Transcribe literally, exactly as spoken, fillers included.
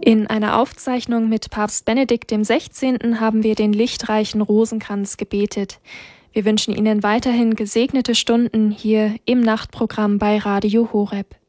In einer Aufzeichnung mit Papst Benedikt dem Sechzehnten haben wir den lichtreichen Rosenkranz gebetet. Wir wünschen Ihnen weiterhin gesegnete Stunden hier im Nachtprogramm bei Radio Horeb.